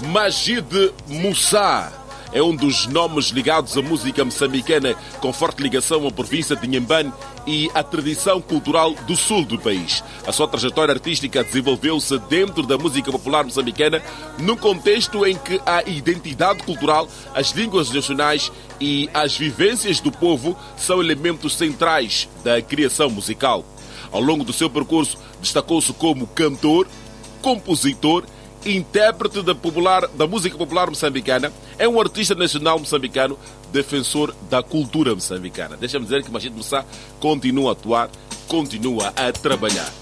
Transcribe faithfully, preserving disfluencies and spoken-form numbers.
Majid Moussa é um dos nomes ligados à música moçambicana, com forte ligação à província de Inhambane e à tradição cultural do sul do país. A sua trajetória artística desenvolveu-se dentro da música popular moçambicana, num contexto em que a identidade cultural, as línguas nacionais e as vivências do povo são elementos centrais da criação musical. Ao longo do seu percurso, destacou-se como cantor, compositor, intérprete da, popular, da música popular moçambicana. É um artista nacional moçambicano, defensor da cultura moçambicana. Deixa-me dizer que Majid Moussa continua a atuar, continua a trabalhar.